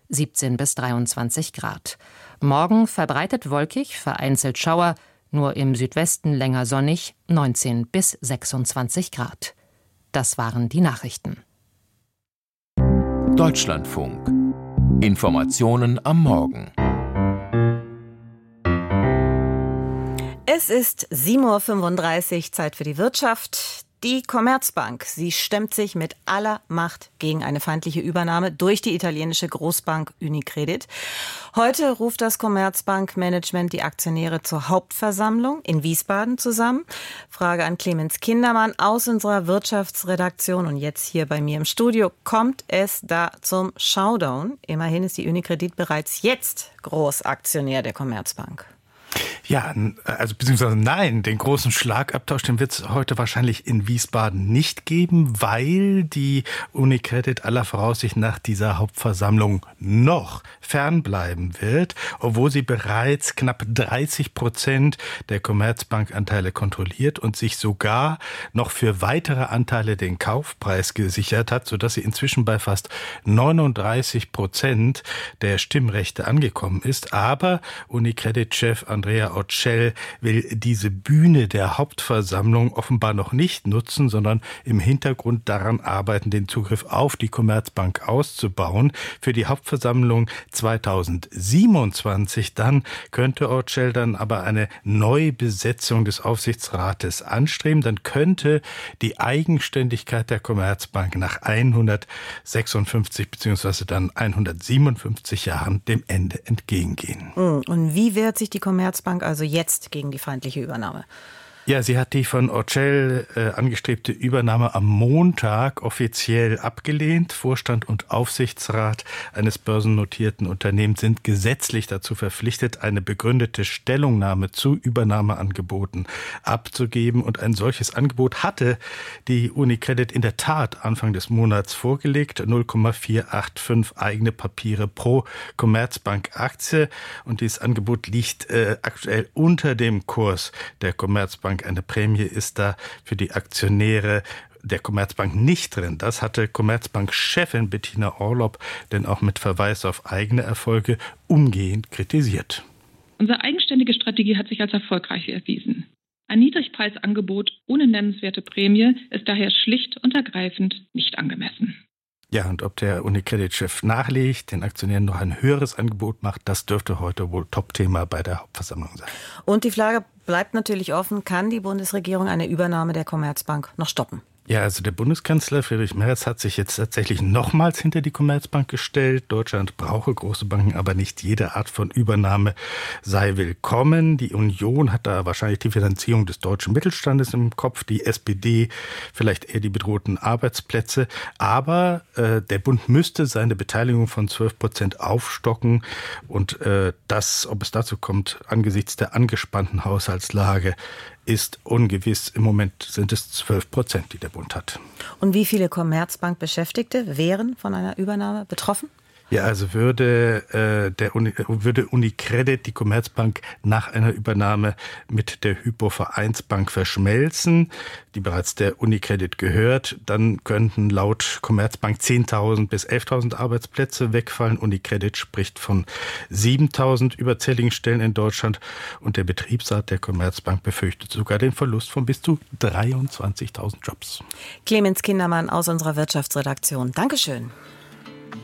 17 bis 23 Grad. Morgen verbreitet wolkig, vereinzelt Schauer, nur im Südwesten länger sonnig, 19 bis 26 Grad. Das waren die Nachrichten. Deutschlandfunk. Informationen am Morgen. Es ist 7:35 Uhr, Zeit für die Wirtschaft. Die Commerzbank, sie stemmt sich mit aller Macht gegen eine feindliche Übernahme durch die italienische Großbank Unicredit. Heute ruft das Commerzbank-Management die Aktionäre zur Hauptversammlung in Wiesbaden zusammen. Frage an Clemens Kindermann aus unserer Wirtschaftsredaktion und jetzt hier bei mir im Studio. Kommt es da zum Showdown? Immerhin ist die Unicredit bereits jetzt Großaktionär der Commerzbank. Ja, also beziehungsweise nein, den großen Schlagabtausch, den wird es heute wahrscheinlich in Wiesbaden nicht geben, weil die Unicredit aller Voraussicht nach dieser Hauptversammlung noch fernbleiben wird, obwohl sie bereits knapp 30% der Commerzbank-Anteile kontrolliert und sich sogar noch für weitere Anteile den Kaufpreis gesichert hat, sodass sie inzwischen bei fast 39% der Stimmrechte angekommen ist. Aber Unicredit-Chef Andrea Orcel will diese Bühne der Hauptversammlung offenbar noch nicht nutzen, sondern im Hintergrund daran arbeiten, den Zugriff auf die Commerzbank auszubauen. Für die Hauptversammlung 2027 dann könnte Orcel dann aber eine Neubesetzung des Aufsichtsrates anstreben. Dann könnte die Eigenständigkeit der Commerzbank nach 156 bzw. dann 157 Jahren dem Ende entgegengehen. Und wie wehrt sich die Commerzbank also jetzt gegen die feindliche Übernahme? Ja, sie hat die von Orcel angestrebte Übernahme am Montag offiziell abgelehnt. Vorstand und Aufsichtsrat eines börsennotierten Unternehmens sind gesetzlich dazu verpflichtet, eine begründete Stellungnahme zu Übernahmeangeboten abzugeben. Und ein solches Angebot hatte die Unicredit in der Tat Anfang des Monats vorgelegt. 0,485 eigene Papiere pro Commerzbank-Aktie. Und dieses Angebot liegt aktuell unter dem Kurs der Commerzbank. Eine Prämie ist da für die Aktionäre der Commerzbank nicht drin. Das hatte Commerzbank-Chefin Bettina Orlopp denn auch mit Verweis auf eigene Erfolge umgehend kritisiert. Unsere eigenständige Strategie hat sich als erfolgreich erwiesen. Ein Niedrigpreisangebot ohne nennenswerte Prämie ist daher schlicht und ergreifend nicht angemessen. Ja, und ob der Unicredit-Chef nachlegt, den Aktionären noch ein höheres Angebot macht, das dürfte heute wohl Topthema bei der Hauptversammlung sein. Und die Frage bleibt natürlich offen, kann die Bundesregierung eine Übernahme der Commerzbank noch stoppen? Ja, also der Bundeskanzler Friedrich Merz hat sich jetzt tatsächlich nochmals hinter die Commerzbank gestellt. Deutschland brauche große Banken, aber nicht jede Art von Übernahme sei willkommen. Die Union hat da wahrscheinlich die Finanzierung des deutschen Mittelstandes im Kopf, die SPD vielleicht eher die bedrohten Arbeitsplätze. Aber der Bund müsste seine Beteiligung von 12% aufstocken. Und das, ob es dazu kommt, angesichts der angespannten Haushaltslage, ist ungewiss. Im Moment sind es 12%, die der Bund hat. Und wie viele Commerzbank-Beschäftigte wären von einer Übernahme betroffen? Ja, also würde Unicredit die Commerzbank nach einer Übernahme mit der Hypo-Vereinsbank verschmelzen, die bereits der Unicredit gehört, dann könnten laut Commerzbank 10.000 bis 11.000 Arbeitsplätze wegfallen. Unicredit spricht von 7.000 überzähligen Stellen in Deutschland und der Betriebsrat der Commerzbank befürchtet sogar den Verlust von bis zu 23.000 Jobs. Clemens Kindermann aus unserer Wirtschaftsredaktion. Dankeschön.